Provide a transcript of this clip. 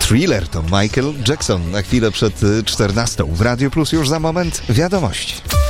Thriller to Michael Jackson. Na chwilę przed 14. W Radio Plus już za moment wiadomości.